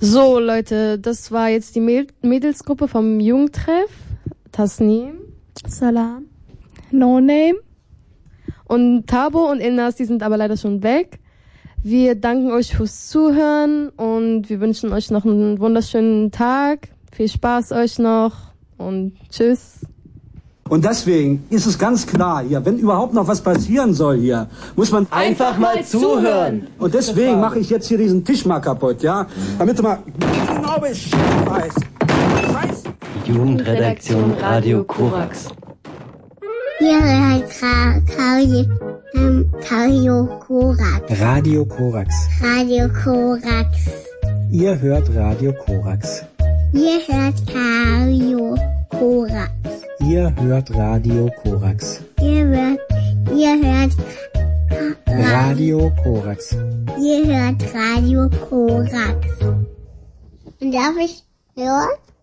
So, Leute, das war jetzt die Mädelsgruppe vom Jugendtreff. Tasnim, Salam, No Name und Tabo und Ilnas, die sind aber leider schon weg. Wir danken euch fürs Zuhören und wir wünschen euch noch einen wunderschönen Tag. Viel Spaß euch noch und tschüss. Und deswegen ist es ganz klar hier, wenn überhaupt noch was passieren soll hier, muss man einfach mal zuhören. Und deswegen mache ich jetzt hier diesen Tisch mal kaputt, ja? Damit du mal genau Bescheid weißt. Jugendredaktion Radio Korax. Hier hört Radio Korax. Radio Korax. Radio Korax. Ihr hört Radio Korax. Ihr hört Radio Korax. Ihr hört Radio Korax. Ihr hört Radio Korax. Ihr hört Radio Korax. Und darf ich hören?